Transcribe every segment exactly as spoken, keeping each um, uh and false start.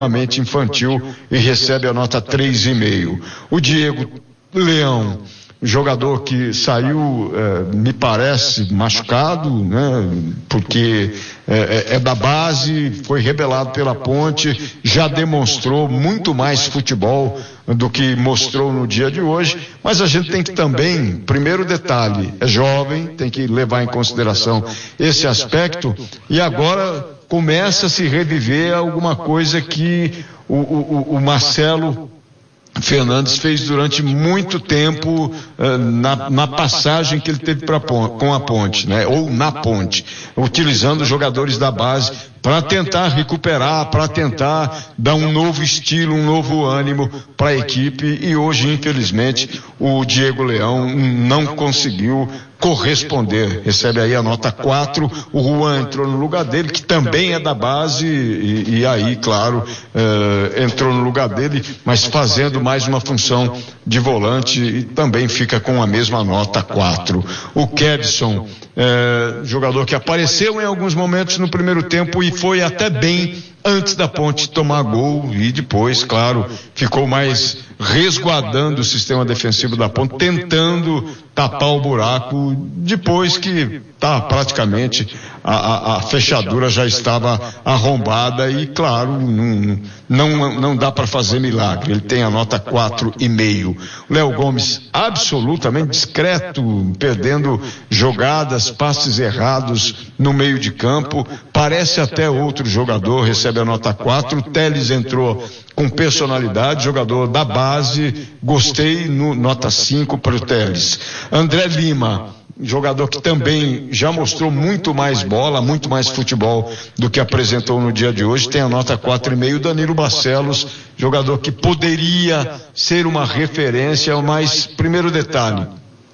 extremamente infantil e recebe a nota três vírgula cinco. O Diego Leão, jogador que saiu, eh, me parece, machucado, né? Porque eh, é da base, foi revelado pela Ponte, já demonstrou muito mais futebol do que mostrou no dia de hoje, mas a gente tem que também, primeiro detalhe, é jovem, tem que levar em consideração esse aspecto, e agora começa a se reviver alguma coisa que o, o, o Marcelo Fernandes fez durante muito tempo uh, na, na passagem que ele teve pra, com a Ponte, né? Ou na Ponte, utilizando jogadores da base para tentar recuperar, para tentar dar um novo estilo, um novo ânimo para a equipe, e hoje, infelizmente, o Diego Leão não conseguiu corresponder, recebe aí a nota quatro. O Juan entrou no lugar dele, que também é da base, e, e aí, claro, eh, entrou no lugar dele, mas fazendo mais uma função de volante, e também fica com a mesma nota quatro. O Kedson, eh, jogador que apareceu em alguns momentos no primeiro tempo e foi até bem antes da Ponte tomar gol, e depois, claro, ficou mais resguardando o sistema defensivo da Ponte, tentando tapar o buraco, depois que tá praticamente a, a, a fechadura já estava arrombada, e claro, não, não, não dá para fazer milagre. Ele tem a nota quatro vírgula cinco. O Léo Gomes, absolutamente discreto, perdendo jogadas, passes errados no meio de campo, parece até outro jogador, recebe a nota quatro. O Teles entrou com personalidade, jogador da base, gostei, no, nota cinco para o Teles. André Lima, jogador que também já mostrou muito mais bola, muito mais futebol do que apresentou no dia de hoje, tem a nota quatro vírgula cinco. Danilo Barcelos, jogador que poderia ser uma referência, mas primeiro detalhe,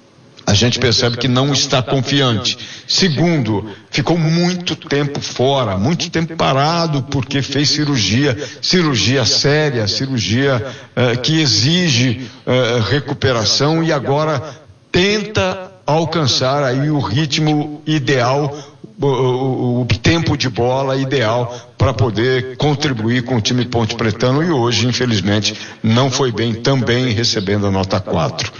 a gente percebe que não está confiante. Segundo, ficou muito tempo fora, muito tempo parado, porque fez cirurgia, cirurgia séria, cirurgia uh, que exige uh, recuperação, e agora tenta alcançar aí o ritmo ideal, o, o, o tempo de bola ideal para poder contribuir com o time Ponte Pretano, e hoje, infelizmente, não foi bem, também recebendo a nota quatro.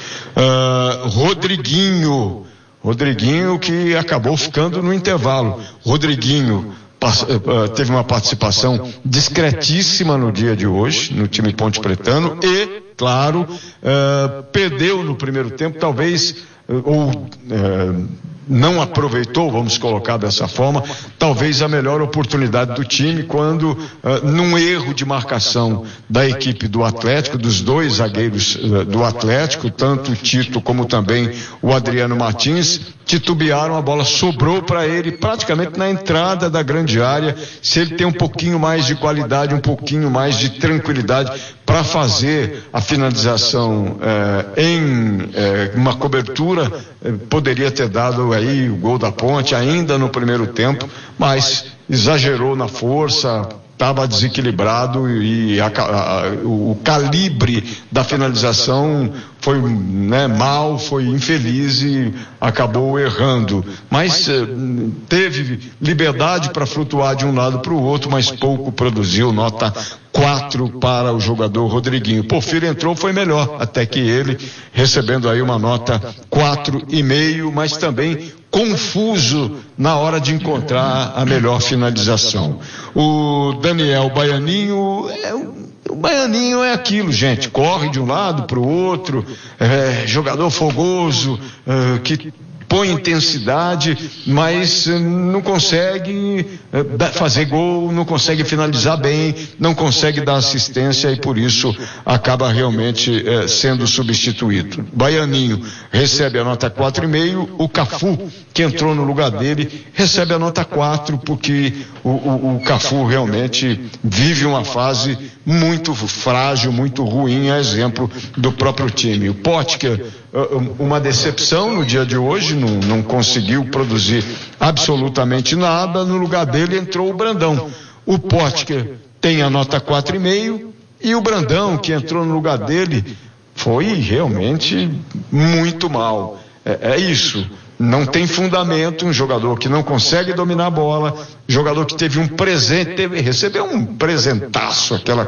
Uh, Rodriguinho, Rodriguinho que acabou ficando no intervalo. Rodriguinho teve uma participação discretíssima no dia de hoje, no time Ponte Pretano, e, claro, uh, perdeu no primeiro tempo, talvez, ou uh, não aproveitou, vamos colocar dessa forma, talvez a melhor oportunidade do time, quando, uh, num erro de marcação da equipe do Atlético, dos dois zagueiros uh, do Atlético, tanto o Tito como também o Adriano Martins, titubearam, a bola sobrou para ele praticamente na entrada da grande área. Se ele tem um pouquinho mais de qualidade, um pouquinho mais de tranquilidade para fazer a finalização eh, em eh, uma cobertura, eh, poderia ter dado aí o gol da Ponte ainda no primeiro tempo, mas exagerou na força, estava desequilibrado, e a, a, o calibre da finalização foi, né, mal, foi infeliz e acabou errando. Mas eh, teve liberdade para flutuar de um lado para o outro, mas pouco produziu. Nota quatro para o jogador Rodriguinho. Porfírio entrou, foi melhor até que ele, recebendo aí uma nota quatro vírgula cinco, mas também confuso na hora de encontrar a melhor finalização. O Daniel Baianinho, é, o Baianinho é aquilo, gente, corre de um lado para o outro, é, jogador fogoso, é, que põe intensidade, mas não consegue fazer gol, não consegue finalizar bem, não consegue dar assistência, e por isso acaba realmente eh, sendo substituído. Baianinho recebe a nota quatro vírgula cinco, o Cafu, que entrou no lugar dele, recebe a nota quatro, porque o, o, o Cafu realmente vive uma fase muito frágil, muito ruim, a exemplo do próprio time. O Potker, uma decepção no dia de hoje, não, não conseguiu produzir absolutamente nada. No lugar dele entrou o Brandão. O Potker tem a nota quatro vírgula cinco, e o Brandão, que entrou no lugar dele, foi realmente muito mal. É, é isso. não tem fundamento, um jogador que não consegue dominar a bola, jogador que teve um presente, teve, recebeu um presentaço, aquela